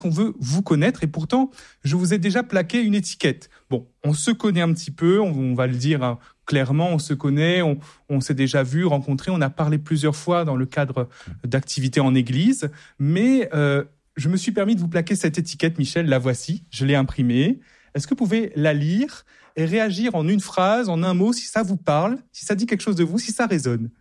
On veut vous connaître et pourtant, je vous ai déjà plaqué une étiquette. Bon, on se connaît un petit peu, on va le dire clairement, on se connaît, on s'est déjà vu, rencontré, on a parlé plusieurs fois dans le cadre d'activités en église, mais je me suis permis de vous plaquer cette étiquette, Michel, la voici, je l'ai imprimée. Est-ce que vous pouvez la lire et réagir en une phrase, en un mot, si ça vous parle, si ça dit quelque chose de vous, si ça résonne?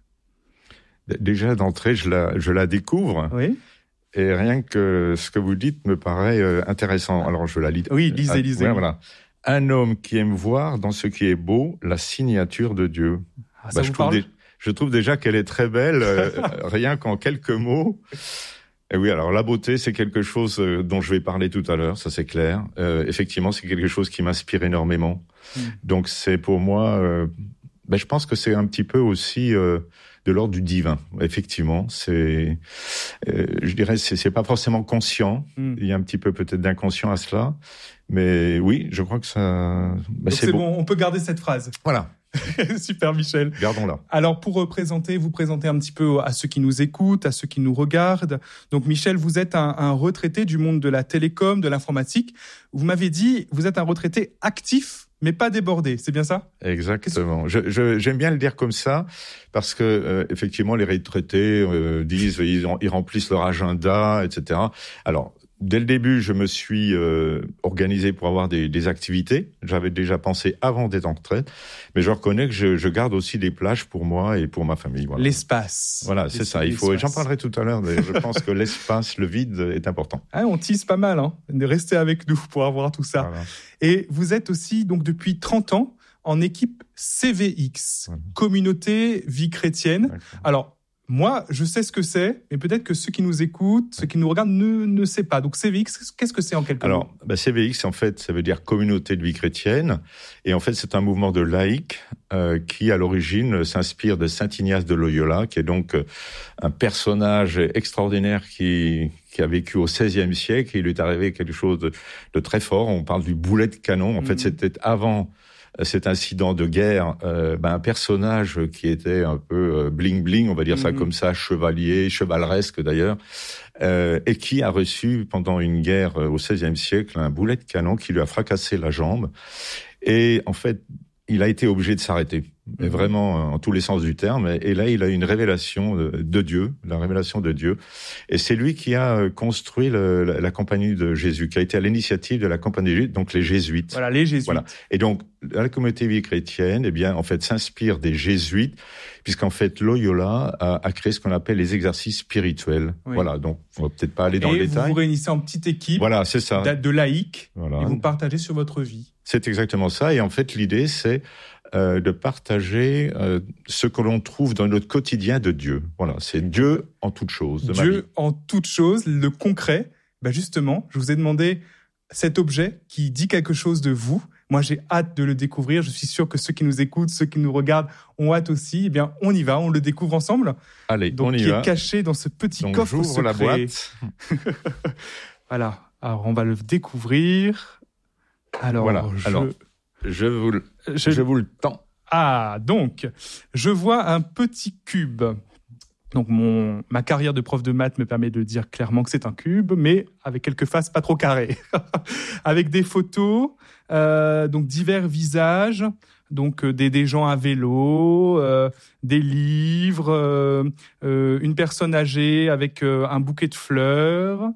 Déjà, d'entrée, je la découvre. Oui. Et rien que ce que vous dites me paraît intéressant. Alors, je la lis. Oui, lisez. Ouais, voilà. Un homme qui aime voir dans ce qui est beau la signature de Dieu. Ça vous parle ? Je trouve déjà qu'elle est très belle, rien qu'en quelques mots. Et oui, alors la beauté, c'est quelque chose dont je vais parler tout à l'heure, ça c'est clair. Effectivement, c'est quelque chose qui m'inspire énormément. Donc c'est pour moi, je pense que c'est un petit peu aussi de l'ordre du divin. Effectivement, je dirais, c'est pas forcément conscient. Il y a un petit peu peut-être d'inconscient à cela, mais oui, je crois que ça. C'est bon, on peut garder cette phrase. Voilà. Super, Michel. Gardons-la. Alors, pour vous présenter un petit peu à ceux qui nous écoutent, à ceux qui nous regardent. Donc, Michel, vous êtes un retraité du monde de la télécom, de l'informatique. Vous m'avez dit, vous êtes un retraité actif, mais pas débordé. C'est bien ça ? Exactement. J'aime bien le dire comme ça parce que effectivement, les retraités disent ils remplissent leur agenda, etc. Alors, dès le début, je me suis organisé pour avoir des activités. J'avais déjà pensé avant d'être en retraite, mais je reconnais que je garde aussi des plages pour moi et pour ma famille. Voilà. L'espace. Voilà, c'est ça. J'en parlerai tout à l'heure. Je pense que l'espace, le vide est important. Ah, on tease pas mal, hein. Restez avec nous pour avoir tout ça. Voilà. Et vous êtes aussi, donc, depuis 30 ans, en équipe CVX, voilà. Communauté Vie Chrétienne. D'accord. Alors, moi, je sais ce que c'est, mais peut-être que ceux qui nous écoutent, ceux qui nous regardent ne savent pas. Donc CVX, qu'est-ce que c'est en quelques mots ? Alors, CVX, en fait, ça veut dire Communauté de Vie Chrétienne. Et en fait, c'est un mouvement de laïcs qui, à l'origine, s'inspire de Saint Ignace de Loyola, qui est donc un personnage extraordinaire qui a vécu au XVIe siècle. Il lui est arrivé quelque chose de très fort. On parle du boulet de canon. En fait, c'était avant cet incident de guerre, un personnage qui était un peu bling-bling, on va dire ça comme ça, chevaleresque d'ailleurs, et qui a reçu pendant une guerre au XVIe siècle un boulet de canon qui lui a fracassé la jambe. Et en fait, il a été obligé de s'arrêter, mais vraiment en tous les sens du terme. Et là, il a eu une révélation de Dieu, la révélation de Dieu. Et c'est lui qui a construit la Compagnie de Jésus, qui a été à l'initiative de la Compagnie de Jésus, donc les Jésuites. Voilà, les Jésuites. Voilà. Et donc, la communauté vie chrétienne, eh bien, en fait, s'inspire des Jésuites, puisqu'en fait, Loyola a créé ce qu'on appelle les exercices spirituels. Oui. Voilà, donc, on va peut-être pas aller dans le détail. Et vous vous réunissez en petite équipe. Voilà, c'est ça. De laïcs. Voilà. Et vous partagez sur votre vie. C'est exactement ça. Et en fait, l'idée, c'est de partager ce que l'on trouve dans notre quotidien de Dieu. Voilà, c'est Dieu en toute chose. Dieu en toute chose, le concret. Justement, je vous ai demandé cet objet qui dit quelque chose de vous. Moi, j'ai hâte de le découvrir. Je suis sûr que ceux qui nous écoutent, ceux qui nous regardent ont hâte aussi. Eh bien, on y va, on le découvre ensemble. Allez, donc, on y va. Qui est caché dans ce petit coffre j'ouvre secret. La boîte. Voilà. Alors, on va le découvrir. Alors, voilà. Je vous le tends. Ah, donc, je vois un petit cube. Donc, ma carrière de prof de maths me permet de dire clairement que c'est un cube, mais avec quelques faces pas trop carrées. Avec des photos, donc divers visages, donc des gens à vélo, des livres, une personne âgée avec un bouquet de fleurs.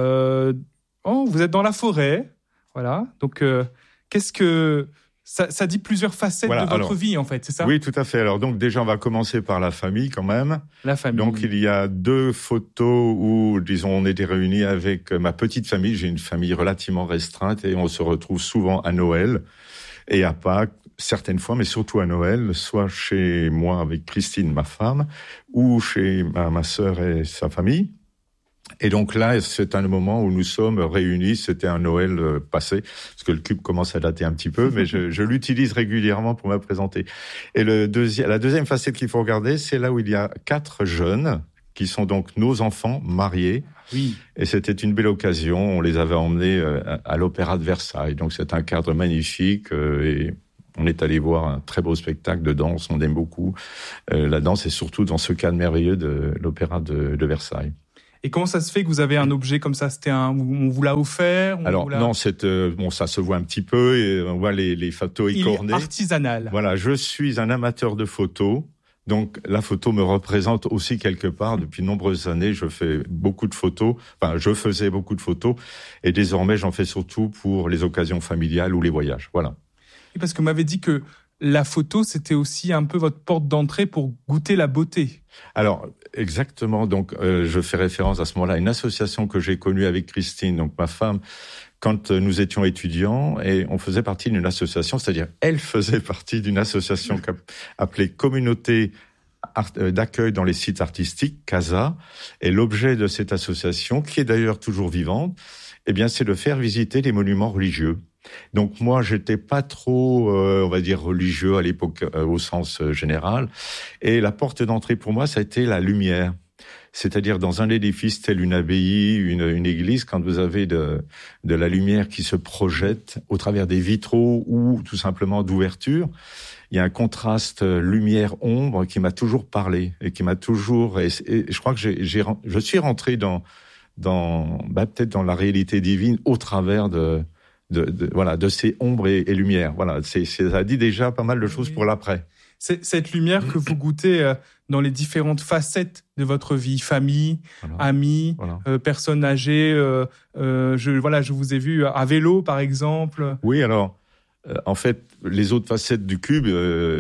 Vous êtes dans la forêt, voilà. Donc, qu'est-ce que... Ça dit plusieurs facettes de votre vie, en fait, c'est ça ? Oui, tout à fait. Alors, donc, déjà, on va commencer par la famille, quand même. La famille. Donc, il y a 2 photos où, disons, on était réunis avec ma petite famille. J'ai une famille relativement restreinte et on se retrouve souvent à Noël et à Pâques, certaines fois, mais surtout à Noël, soit chez moi avec Christine, ma femme, ou chez ma sœur et sa famille. Et donc là, c'est un moment où nous sommes réunis. C'était un Noël passé, parce que le cube commence à dater un petit peu, mais je l'utilise régulièrement pour me présenter. Et la deuxième facette qu'il faut regarder, c'est là où il y a 4 jeunes, qui sont donc nos enfants mariés. Oui. Et c'était une belle occasion. On les avait emmenés à l'Opéra de Versailles. Donc c'est un cadre magnifique et on est allé voir un très beau spectacle de danse. On aime beaucoup la danse et surtout dans ce cadre merveilleux de l'Opéra de Versailles. Et comment ça se fait que vous avez un objet comme ça? On vous l'a offert? Alors non, ça se voit un petit peu et on voit les photos écornées. Il est artisanal. Voilà, je suis un amateur de photos. Donc la photo me représente aussi quelque part. Depuis de nombreuses années, je faisais beaucoup de photos et désormais j'en fais surtout pour les occasions familiales ou les voyages. Voilà. Et parce que vous m'avez dit que la photo, c'était aussi un peu votre porte d'entrée pour goûter la beauté. Alors, exactement. Donc, je fais référence à ce moment-là à une association que j'ai connue avec Christine, donc ma femme, quand nous étions étudiants, et on faisait partie d'une association, c'est-à-dire elle faisait partie d'une association appelée Communauté d'accueil dans les sites artistiques, CASA. Et l'objet de cette association, qui est d'ailleurs toujours vivante, eh bien, c'est de faire visiter les monuments religieux. Donc moi, j'étais pas trop, on va dire, religieux à l'époque au sens général. Et la porte d'entrée pour moi, ça a été la lumière. C'est-à-dire dans un édifice tel une abbaye, une église, quand vous avez de la lumière qui se projette au travers des vitraux ou tout simplement d'ouverture, il y a un contraste lumière-ombre qui m'a toujours parlé et qui m'a toujours... Et je crois que je suis rentré dans peut-être dans la réalité divine au travers de ces ombres et lumières. Voilà, ça dit déjà pas mal de choses pour l'après. C'est cette lumière que vous goûtez dans les différentes facettes de votre vie, famille, amis, personnes âgées. Je vous ai vu à vélo, par exemple. Oui, alors, en fait, les autres facettes du cube,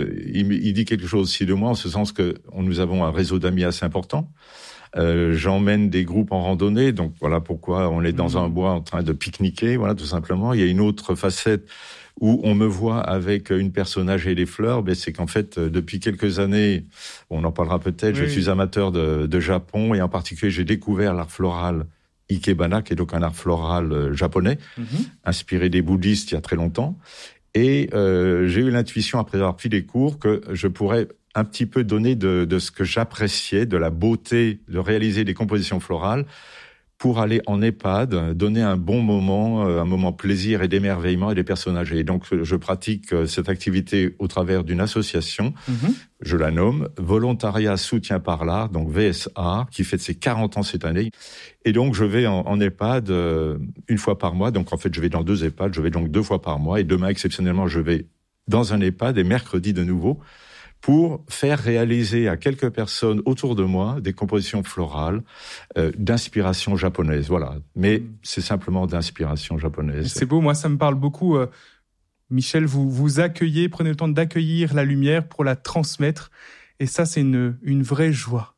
il dit quelque chose aussi de moi, en ce sens que nous avons un réseau d'amis assez important. J'emmène des groupes en randonnée, donc voilà pourquoi on est dans un bois en train de pique-niquer, voilà, tout simplement. Il y a une autre facette où on me voit avec une personne âgée et des fleurs, c'est qu'en fait, depuis quelques années, on en parlera peut-être, je suis amateur de Japon, et en particulier, j'ai découvert l'art floral Ikebana, qui est donc un art floral japonais, inspiré des bouddhistes il y a très longtemps. Et j'ai eu l'intuition, après avoir pris des cours, que je pourrais un petit peu donner de ce que j'appréciais, de la beauté, de réaliser des compositions florales, pour aller en EHPAD, donner un bon moment, un moment plaisir et d'émerveillement à des personnes âgées. Et donc, je pratique cette activité au travers d'une association, je la nomme Volontariat Soutien par l'Art, donc VSA, qui fête ses 40 ans cette année. Et donc, je vais en EHPAD une fois par mois. Donc, en fait, je vais dans 2 EHPAD, je vais donc 2 fois par mois. Et demain, exceptionnellement, je vais dans un EHPAD et mercredi de nouveau, pour faire réaliser à quelques personnes autour de moi des compositions florales d'inspiration japonaise. Voilà. Mais c'est simplement d'inspiration japonaise. C'est beau, moi ça me parle beaucoup. Michel, vous accueillez, prenez le temps d'accueillir la lumière pour la transmettre. Et ça, c'est une vraie joie.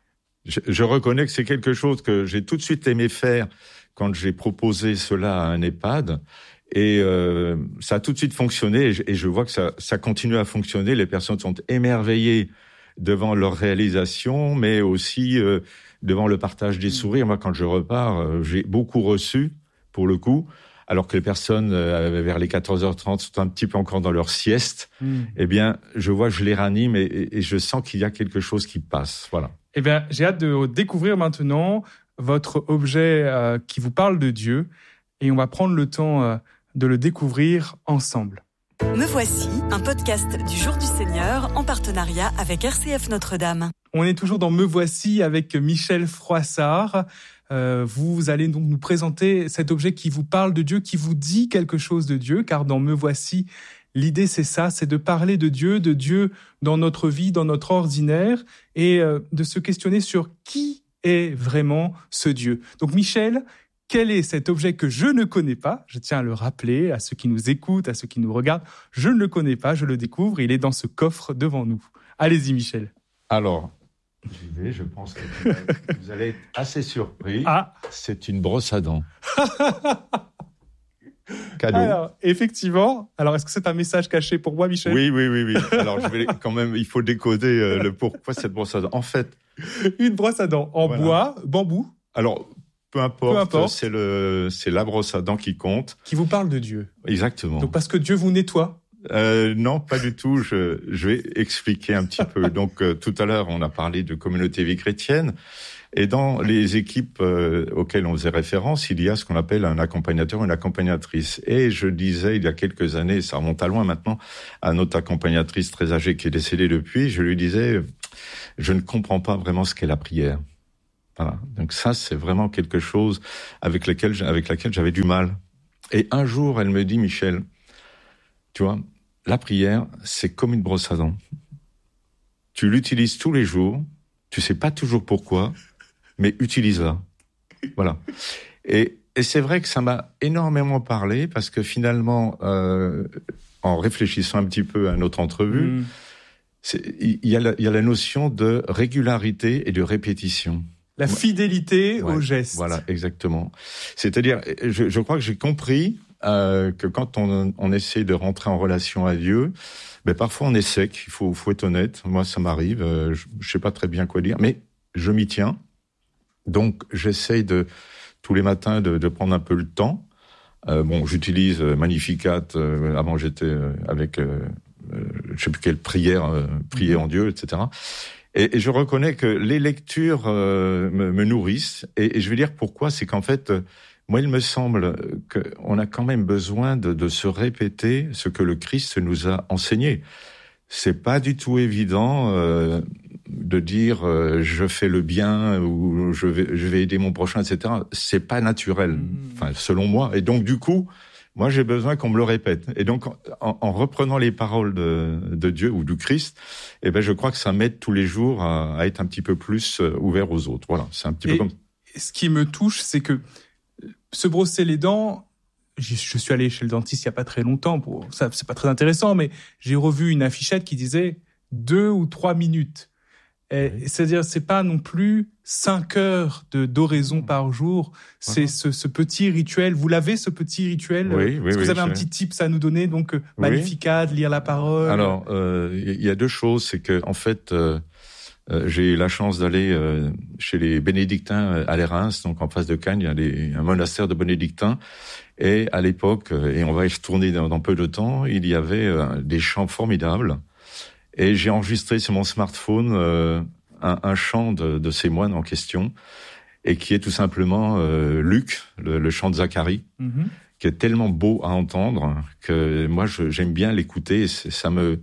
Je reconnais que c'est quelque chose que j'ai tout de suite aimé faire quand j'ai proposé cela à un EHPAD. Et ça a tout de suite fonctionné, et je vois que ça continue à fonctionner. Les personnes sont émerveillées devant leur réalisation, mais aussi devant le partage des sourires. Moi, quand je repars, j'ai beaucoup reçu, pour le coup, alors que les personnes, vers les 14h30, sont un petit peu encore dans leur sieste. Eh bien, je vois que je les ranime, et je sens qu'il y a quelque chose qui passe. Voilà. Eh bien, j'ai hâte de découvrir maintenant votre objet qui vous parle de Dieu, et on va prendre le temps de le découvrir ensemble. Me voici, un podcast du Jour du Seigneur en partenariat avec RCF Notre-Dame. On est toujours dans Me voici avec Michel Froissart. Vous allez donc nous présenter cet objet qui vous parle de Dieu, qui vous dit quelque chose de Dieu, car dans Me voici, l'idée c'est ça, c'est de parler de Dieu dans notre vie, dans notre ordinaire, et de se questionner sur qui est vraiment ce Dieu. Donc Michel, quel est cet objet que je ne connais pas? Je tiens à le rappeler à ceux qui nous écoutent, à ceux qui nous regardent. Je ne le connais pas, je le découvre. Il est dans ce coffre devant nous. Allez-y, Michel. Alors, j'y vais. Je pense que vous allez être assez surpris. C'est une brosse à dents. Cadeau. Alors, effectivement. Alors, est-ce que c'est un message caché pour moi, Michel? Oui. Alors, je vais quand même. Il faut décoder le pourquoi cette brosse à dents. En fait, une brosse à dents en bois, bambou. Alors. Peu importe. C'est la brosse à dents qui compte. Qui vous parle de Dieu. Exactement. Donc parce que Dieu vous nettoie. Non, pas du tout. Je vais expliquer un petit peu. Donc tout à l'heure, on a parlé de communauté vie chrétienne. Et dans les équipes auxquelles on faisait référence, il y a ce qu'on appelle un accompagnateur, une accompagnatrice. Et je disais, il y a quelques années, ça remonte à loin maintenant, à notre accompagnatrice très âgée qui est décédée depuis, je lui disais, je ne comprends pas vraiment ce qu'est la prière. Voilà. Donc ça, c'est vraiment quelque chose avec laquelle j'avais du mal. Et un jour, elle me dit, Michel, tu vois, la prière, c'est comme une brosse à dents. Tu l'utilises tous les jours, tu sais pas toujours pourquoi, mais utilise-la. Voilà. Et c'est vrai que ça m'a énormément parlé, parce que finalement, en réfléchissant un petit peu à notre entrevue, il y a la notion de régularité et de répétition. La fidélité au geste. Voilà, exactement. C'est-à-dire, je crois que j'ai compris que quand on essaie de rentrer en relation à Dieu, ben parfois on est sec, il faut être honnête. Moi, ça m'arrive, je sais pas très bien quoi dire, mais je m'y tiens. Donc, j'essaye tous les matins de prendre un peu le temps. J'utilise Magnificat. Avant, j'étais avec je sais plus quelle prière, prier en Dieu, etc. Et je reconnais que les lectures me nourrissent. Et je vais dire pourquoi. C'est qu'en fait, moi, il me semble qu'on a quand même besoin de se répéter ce que le Christ nous a enseigné. C'est pas du tout évident de dire je fais le bien ou je vais aider mon prochain, etc. C'est pas naturel, enfin selon moi. Et donc du coup, moi j'ai besoin qu'on me le répète. Et donc en reprenant les paroles de Dieu ou du Christ, eh ben je crois que ça m'aide tous les jours à être un petit peu plus ouvert aux autres. Voilà, c'est un petit peu comme. Ce qui me touche, c'est que se brosser les dents. Je suis allé chez le dentiste il y a pas très longtemps. Ça, c'est pas très intéressant, mais j'ai revu une affichette qui disait 2 ou 3 minutes. C'est-à-dire, c'est pas non plus 5 heures d'oraison par jour. C'est ce petit rituel. Vous l'avez, ce petit rituel? Oui. Est-ce que vous avez un petit tips à nous donner? Donc, Magnificat, lire la parole. Alors, il y a deux choses. C'est que, en fait, j'ai eu la chance d'aller chez les bénédictins à l'Érins, donc en face de Cannes, il y a un monastère de bénédictins. Et à l'époque, et on va y retourner dans peu de temps, il y avait des chants formidables. Et j'ai enregistré sur mon smartphone un chant de ces moines en question, et qui est tout simplement Luc, le chant de Zacharie, qui est tellement beau à entendre que moi j'aime bien l'écouter. Et ça me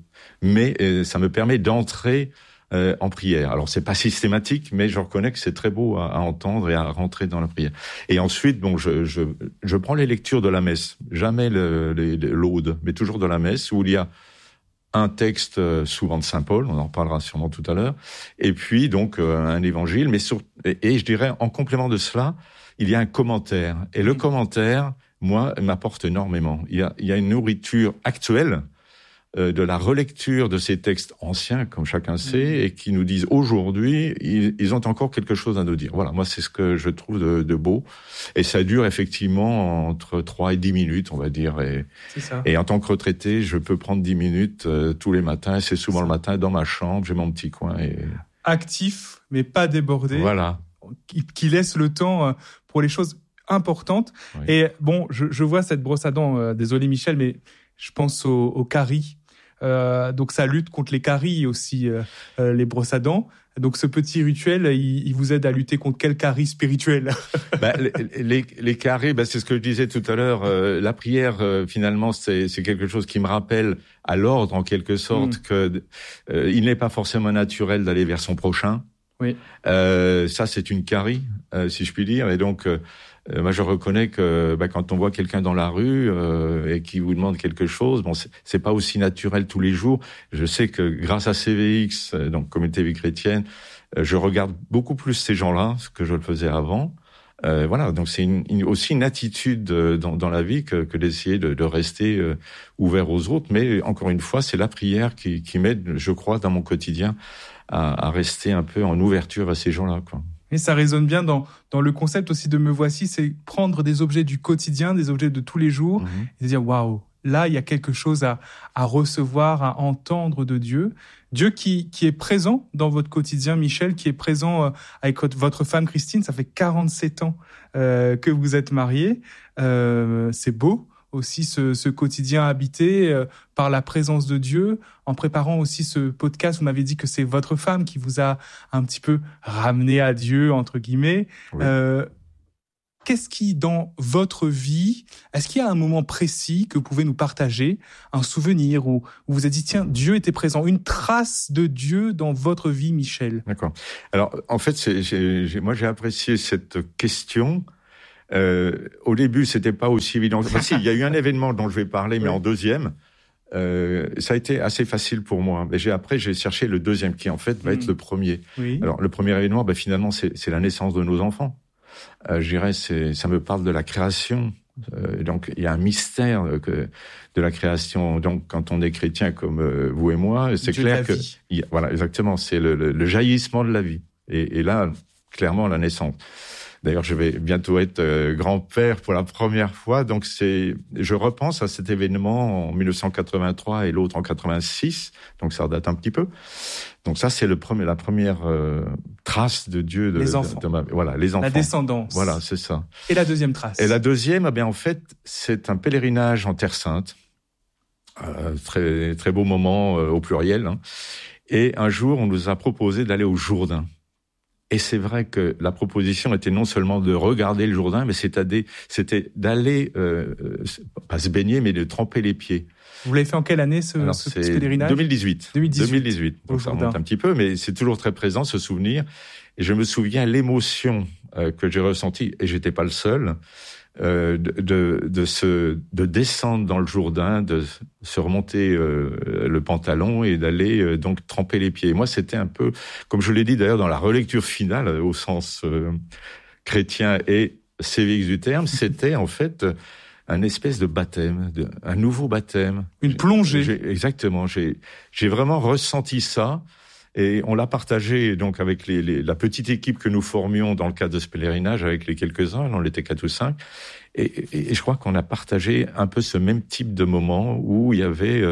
permet d'entrer en prière. Alors c'est pas systématique, mais je reconnais que c'est très beau à entendre et à rentrer dans la prière. Et ensuite, je prends les lectures de la messe, jamais l'aude, mais toujours de la messe, où il y a un texte souvent de Saint Paul, on en reparlera sûrement tout à l'heure, et puis donc un évangile, mais et je dirais en complément de cela, il y a un commentaire. Et le commentaire, moi, m'apporte énormément. Il y a une nourriture actuelle de la relecture de ces textes anciens, comme chacun sait, et qui nous disent aujourd'hui, ils ont encore quelque chose à nous dire. Voilà, moi c'est ce que je trouve de beau, et ça dure effectivement entre 3 et 10 minutes, on va dire. Et en tant que retraité, je peux prendre 10 minutes tous les matins, et c'est souvent le matin dans ma chambre, j'ai mon petit coin. Actif, mais pas débordé. Voilà. Qui laisse le temps pour les choses importantes. Oui. Et bon, je vois cette brosse à dents, désolé Michel, mais je pense aux caries. Donc ça lutte contre les caries aussi, les brosses à dents. Donc ce petit rituel, il vous aide à lutter contre quelle carie spirituelle? Les caries, c'est ce que je disais tout à l'heure. La prière, finalement, c'est quelque chose qui me rappelle à l'ordre, en quelque sorte, que il n'est pas forcément naturel d'aller vers son prochain. Oui. Ça, c'est une carie, si je puis dire. Et donc, moi, je reconnais que quand on voit quelqu'un dans la rue et qui vous demande quelque chose, c'est pas aussi naturel tous les jours. Je sais que grâce à CVX, donc Communauté Vie Chrétienne, je regarde beaucoup plus ces gens-là que je le faisais avant. Voilà, donc c'est aussi une attitude dans la vie que d'essayer de rester ouvert aux autres. Mais encore une fois, c'est la prière qui m'aide, je crois, dans mon quotidien à rester un peu en ouverture à ces gens-là, quoi. Et ça résonne bien dans le concept aussi de Me Voici, c'est prendre des objets du quotidien, des objets de tous les jours, et dire waouh, là il y a quelque chose à recevoir, à entendre de Dieu. Dieu qui est présent dans votre quotidien, Michel, qui est présent avec votre femme Christine. Ça fait 47 ans que vous êtes mariés. C'est beau aussi ce quotidien habité par la présence de Dieu. En préparant aussi ce podcast, vous m'avez dit que c'est votre femme qui vous a un petit peu ramené à Dieu, entre guillemets. Oui. qu'est-ce qui, dans votre vie, est-ce qu'il y a un moment précis que vous pouvez nous partager, un souvenir où vous vous êtes dit, tiens, Dieu était présent, une trace de Dieu dans votre vie, Michel? D'accord. Alors, en fait, moi, j'ai apprécié cette question. Au début, c'était pas aussi évident. Enfin, si, il y a eu un événement dont je vais parler, mais en deuxième. Ça a été assez facile pour moi. Mais après, j'ai cherché le deuxième qui, en fait, va être le premier. Oui. Alors, le premier événement, finalement, c'est la naissance de nos enfants. Je dirais, ça me parle de la création. Donc, il y a un mystère de la création. Donc, quand on est chrétien comme vous et moi, c'est Dieu clair que... Voilà, exactement. C'est le jaillissement de la vie. Et là, clairement, la naissance. D'ailleurs, je vais bientôt être grand-père pour la première fois. Donc, je repense à cet événement en 1983 et l'autre en 86. Donc, ça date un petit peu. Donc, ça, c'est la première trace de Dieu. Les enfants. Voilà, les enfants. La descendance. Voilà, c'est ça. Et la deuxième trace? Et la deuxième, en fait, c'est un pèlerinage en Terre Sainte. Très, très beau moment au pluriel. Hein. Et un jour, on nous a proposé d'aller au Jourdain. Et c'est vrai que la proposition était non seulement de regarder le Jourdain, mais c'était d'aller, pas se baigner, mais de tremper les pieds. Vous l'avez fait en quelle année, ce pèlerinage? 2018. 2018. Donc ça remonte un petit peu, mais c'est toujours très présent, ce souvenir. Et je me souviens l'émotion que j'ai ressentie, et j'étais pas le seul, de descendre dans le Jourdain, de se remonter le pantalon et d'aller donc tremper les pieds. Moi, c'était un peu, comme je l'ai dit d'ailleurs dans la relecture finale, au sens chrétien et sévique du terme, c'était en fait un espèce de baptême, un nouveau baptême. Une plongée. Exactement. J'ai vraiment ressenti ça. Et on l'a partagé donc avec la petite équipe que nous formions dans le cadre de ce pèlerinage, avec les quelques-uns, on était 4 ou 5. Et je crois qu'on a partagé un peu ce même type de moment où il y avait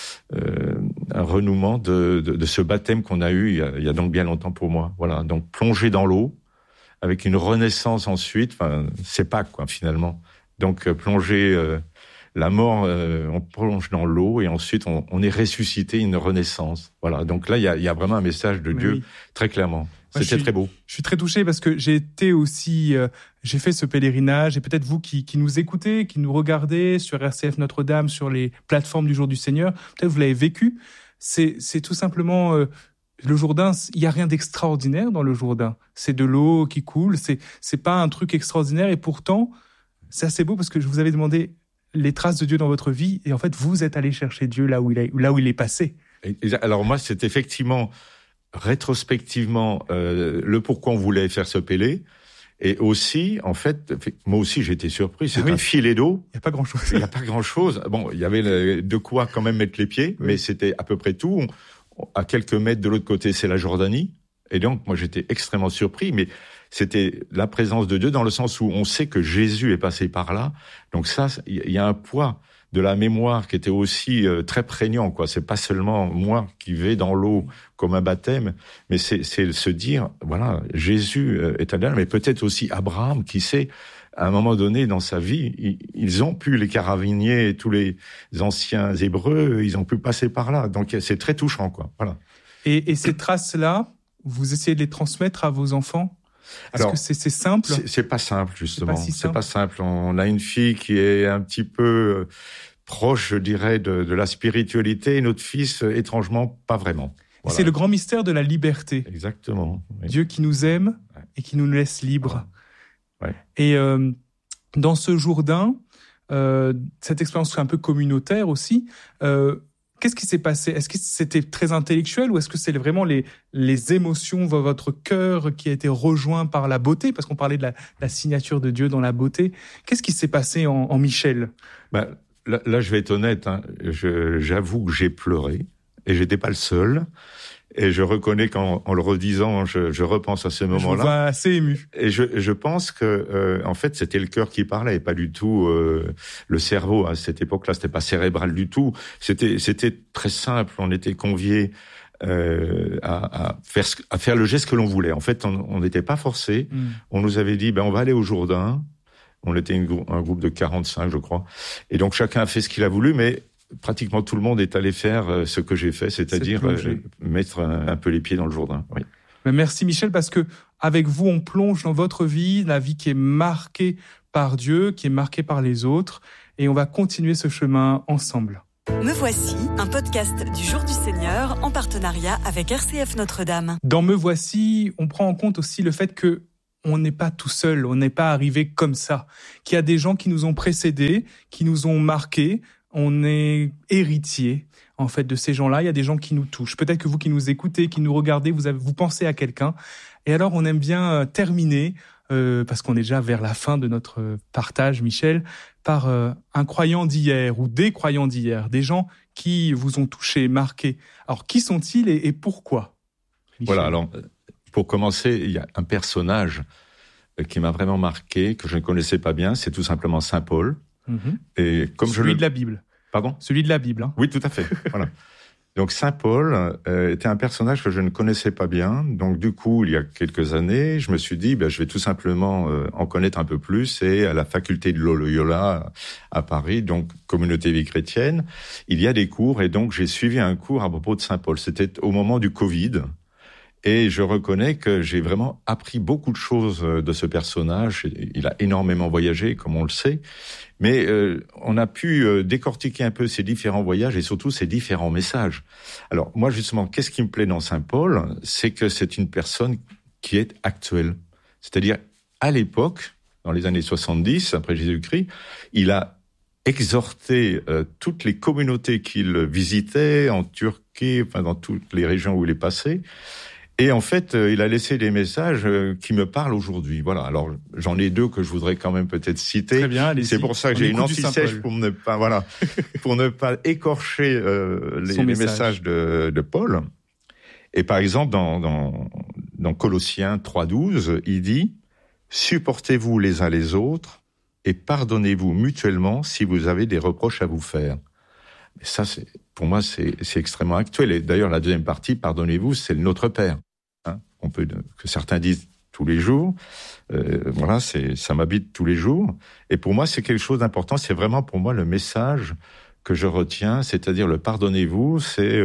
un renouement de ce baptême qu'on a eu il y a donc bien longtemps pour moi. Voilà, donc plonger dans l'eau, avec une renaissance ensuite, c'est Pâques quoi finalement. Donc plonger... la mort, on plonge dans l'eau et ensuite on est ressuscité, une renaissance. Voilà. Donc là, il y a vraiment un message de Dieu très clairement. C'était très beau. Je suis très touché parce que j'ai été aussi, j'ai fait ce pèlerinage et peut-être vous qui nous écoutez, qui nous regardez sur RCF Notre-Dame, sur les plateformes du Jour du Seigneur, peut-être vous l'avez vécu. C'est tout simplement le Jourdain. Il y a rien d'extraordinaire dans le Jourdain. C'est de l'eau qui coule. C'est pas un truc extraordinaire et pourtant c'est assez beau parce que je vous avais demandé les traces de Dieu dans votre vie, et en fait, vous êtes allé chercher Dieu là où il est passé. Alors moi, c'est effectivement, rétrospectivement, le pourquoi on voulait faire ce pélé, et aussi, en fait, moi aussi, j'ai été surpris, c'est un filet d'eau. Il n'y a pas grand-chose. Il n'y a pas grand-chose. Bon, il y avait de quoi quand même mettre les pieds, mais c'était à peu près tout. À quelques mètres de l'autre côté, c'est la Jordanie, et donc, moi, j'étais extrêmement surpris, mais c'était la présence de Dieu dans le sens où on sait que Jésus est passé par là. Donc ça, il y a un poids de la mémoire qui était aussi très prégnant, quoi. C'est pas seulement moi qui vais dans l'eau comme un baptême, mais c'est se dire, voilà, Jésus est allé là, mais peut-être aussi Abraham, qui sait, à un moment donné dans sa vie, ils ont pu, les carabiniers et tous les anciens Hébreux, ils ont pu passer par là. Donc c'est très touchant, quoi. Voilà. Et ces traces-là, vous essayez de les transmettre à vos enfants? Est-ce que c'est simple? C'est pas simple, justement. C'est pas simple. On a une fille qui est un petit peu proche, je dirais, de la spiritualité, et notre fils, étrangement, pas vraiment. Voilà. C'est le grand mystère de la liberté. Exactement. Oui. Dieu qui nous aime et qui nous laisse libres. Ouais. Et dans ce Jourdain, cette expérience un peu communautaire aussi, qu'est-ce qui s'est passé? Est-ce que c'était très intellectuel ou est-ce que c'est vraiment les émotions, votre cœur qui a été rejoint par la beauté? Parce qu'on parlait de la signature de Dieu dans la beauté. Qu'est-ce qui s'est passé en Michel? Là, je vais être honnête. Hein, j'avoue que j'ai pleuré et j'étais pas le seul. Et je reconnais qu'en le redisant, je repense à ce moment-là. Je vous vois assez ému. Et je pense que en fait, c'était le cœur qui parlait, et pas du tout le cerveau. À cette époque-là, c'était pas cérébral du tout. C'était très simple. On était conviés à faire le geste que l'on voulait. En fait, on n'était pas forcés. On nous avait dit, on va aller au Jourdain. On était un groupe de 45, je crois. Et donc chacun a fait ce qu'il a voulu, mais pratiquement tout le monde est allé faire ce que j'ai fait, c'est-à-dire mettre un peu les pieds dans le Jourdain. Oui. Merci Michel, parce que avec vous, on plonge dans votre vie, la vie qui est marquée par Dieu, qui est marquée par les autres, et on va continuer ce chemin ensemble. Me voici, un podcast du Jour du Seigneur en partenariat avec RCF Notre-Dame. Dans Me voici, on prend en compte aussi le fait que on n'est pas tout seul, on n'est pas arrivé comme ça, qu'il y a des gens qui nous ont précédés, qui nous ont marqués, on est héritier en fait de ces gens-là, il y a des gens qui nous touchent. Peut-être que vous qui nous écoutez, qui nous regardez, vous pensez à quelqu'un. Et alors on aime bien terminer, parce qu'on est déjà vers la fin de notre partage, Michel, par un croyant d'hier ou des croyants d'hier, des gens qui vous ont touché, marqué. Alors qui sont-ils et pourquoi, Michel? Voilà, alors pour commencer, il y a un personnage qui m'a vraiment marqué, que je ne connaissais pas bien, c'est tout simplement Saint Paul. Et comme Celui de la Bible. Pardon ? Celui de la Bible. Hein. Oui, tout à fait. Voilà. Donc Saint Paul était un personnage que je ne connaissais pas bien. Donc du coup, il y a quelques années, je me suis dit, je vais tout simplement en connaître un peu plus. Et à la faculté de Loyola à Paris, donc communauté vie chrétienne, il y a des cours. Et donc j'ai suivi un cours à propos de Saint Paul. C'était au moment du Covid. Et je reconnais que j'ai vraiment appris beaucoup de choses de ce personnage. Il a énormément voyagé, comme on le sait. Mais on a pu décortiquer un peu ces différents voyages et surtout ces différents messages. Alors moi, justement, qu'est-ce qui me plaît dans Saint Paul ? C'est que c'est une personne qui est actuelle. C'est-à-dire, à l'époque, dans les années 70, après Jésus-Christ, il a exhorté toutes les communautés qu'il visitait, en Turquie, enfin dans toutes les régions où il est passé. Et en fait, il a laissé des messages qui me parlent aujourd'hui. Voilà. Alors, j'en ai deux que je voudrais quand même peut-être citer. Très bien, allez-y. C'est pour ça que j'ai une anti-sèche pour ne pas écorcher les messages de Paul. Et par exemple, dans Colossiens 3:12, il dit « Supportez-vous les uns les autres et pardonnez-vous mutuellement si vous avez des reproches à vous faire. » Et ça, pour moi, c'est extrêmement actuel. Et d'ailleurs, la deuxième partie, pardonnez-vous, c'est le Notre Père. Que certains disent tous les jours. Ça m'habite tous les jours. Et pour moi, c'est quelque chose d'important. C'est vraiment pour moi le message que je retiens, c'est-à-dire le pardonnez-vous. C'est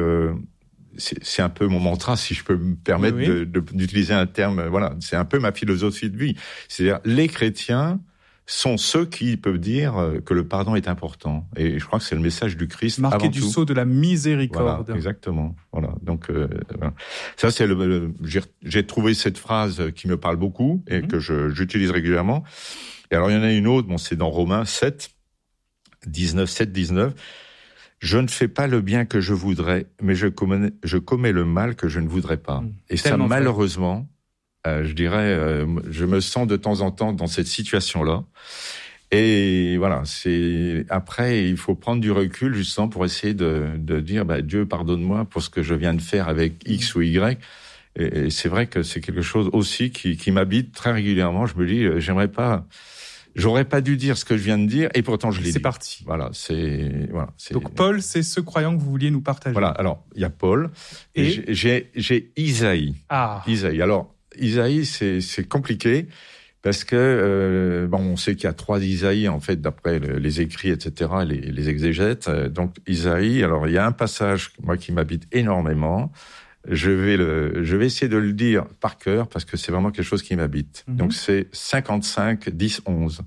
un peu mon mantra, si je peux me permettre d'utiliser un terme. Voilà, c'est un peu ma philosophie de vie. C'est-à-dire les chrétiens sont ceux qui peuvent dire que le pardon est important. Et je crois que c'est le message du Christ marqué avant du tout. sceau de la miséricorde. Voilà, exactement. Voilà. Donc, voilà. Ça, c'est j'ai trouvé cette phrase qui me parle beaucoup et que j'utilise régulièrement. Et alors, il y en a une autre, c'est dans Romains 7:19. Je ne fais pas le bien que je voudrais, mais je commets le mal que je ne voudrais pas. Et ça, malheureusement, je dirais, je me sens de temps en temps dans cette situation-là. Et voilà, après, il faut prendre du recul justement pour essayer de dire, Dieu, pardonne-moi pour ce que je viens de faire avec X ou Y. Et c'est vrai que c'est quelque chose aussi qui m'habite très régulièrement. Je me dis, j'aurais pas dû dire ce que je viens de dire, et pourtant je l'ai dit. C'est parti. Voilà, Donc Paul, c'est ce croyant que vous vouliez nous partager. Voilà, alors, il y a Paul, et j'ai Isaïe. Isaïe. Alors, Isaïe, c'est compliqué, parce que, on sait qu'il y a 3 Isaïe, en fait, d'après les écrits, etc., les exégètes. Donc, Isaïe, alors, il y a un passage, moi, qui m'habite énormément. Je vais essayer de le dire par cœur, parce que c'est vraiment quelque chose qui m'habite. Donc, c'est 55, 10, 11.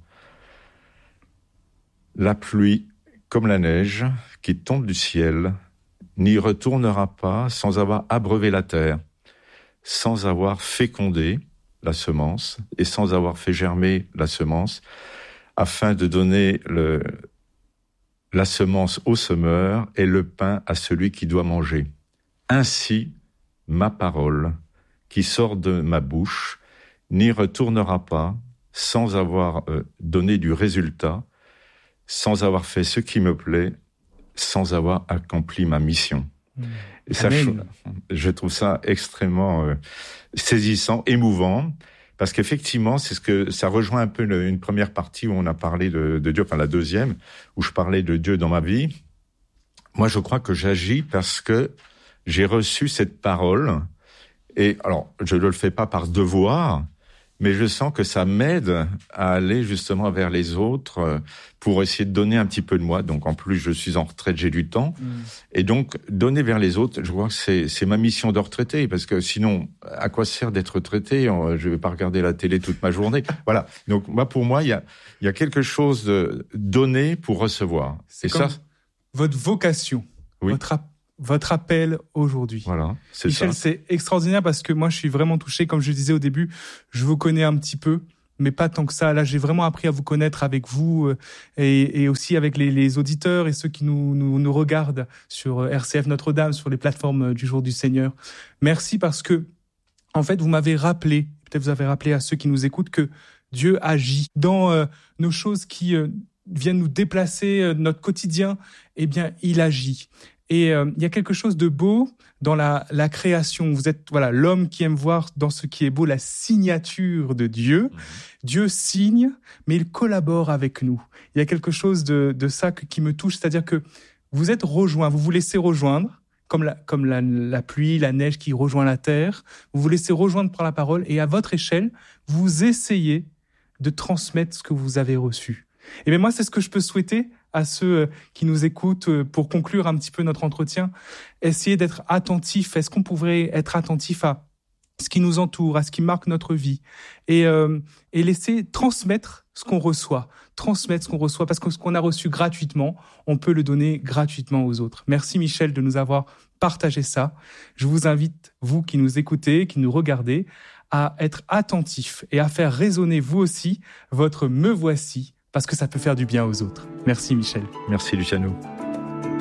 La pluie, comme la neige, qui tombe du ciel, n'y retournera pas sans avoir abreuvé la terre, sans avoir fécondé la semence et sans avoir fait germer la semence, afin de donner la semence au semeur et le pain à celui qui doit manger. Ainsi, ma parole, qui sort de ma bouche, n'y retournera pas sans avoir donné du résultat, sans avoir fait ce qui me plaît, sans avoir accompli ma mission. Et ça, je trouve ça extrêmement saisissant, émouvant, parce qu'effectivement, ça rejoint un peu une première partie où on a parlé de Dieu, enfin la deuxième, où je parlais de Dieu dans ma vie. Moi, je crois que j'agis parce que j'ai reçu cette parole, et alors, je ne le fais pas par devoir, mais je sens que ça m'aide à aller justement vers les autres pour essayer de donner un petit peu de moi. Donc en plus, je suis en retraite, j'ai du temps. Et donc, donner vers les autres, je crois que c'est ma mission de retraité, parce que sinon, à quoi sert d'être retraité ? Je vais pas regarder la télé toute ma journée. Voilà. Donc pour moi, il y a quelque chose de donner pour recevoir. C'est comme ça, votre vocation, oui. Votre appel aujourd'hui. Voilà, c'est Michel, ça. c'est extraordinaire parce que moi, je suis vraiment touché. Comme je le disais au début, je vous connais un petit peu, mais pas tant que ça. Là, j'ai vraiment appris à vous connaître avec vous et aussi avec les auditeurs et ceux qui nous regardent sur RCF Notre-Dame, sur les plateformes du Jour du Seigneur. Merci parce que, en fait, vous m'avez rappelé, peut-être vous avez rappelé à ceux qui nous écoutent que Dieu agit dans nos choses qui viennent nous déplacer notre quotidien. Eh bien, il agit. Et il y a quelque chose de beau dans la création. Vous êtes l'homme qui aime voir dans ce qui est beau la signature de Dieu. Dieu signe, mais il collabore avec nous. Il y a quelque chose de ça qui me touche, c'est-à-dire que vous êtes rejoints, vous vous laissez rejoindre, comme la pluie, la neige qui rejoint la terre. Vous vous laissez rejoindre par la parole et à votre échelle, vous essayez de transmettre ce que vous avez reçu. Et bien moi, c'est ce que je peux souhaiter à ceux qui nous écoutent pour conclure un petit peu notre entretien. Essayer d'être attentif. Est-ce qu'on pourrait être attentif à ce qui nous entoure, à ce qui marque notre vie et laisser transmettre ce qu'on reçoit. Transmettre ce qu'on reçoit parce que ce qu'on a reçu gratuitement, on peut le donner gratuitement aux autres. Merci Michel de nous avoir partagé ça. Je vous invite, vous qui nous écoutez, qui nous regardez, à être attentifs et à faire résonner vous aussi votre « me voici » parce que ça peut faire du bien aux autres. Merci Michel. Merci Luciano.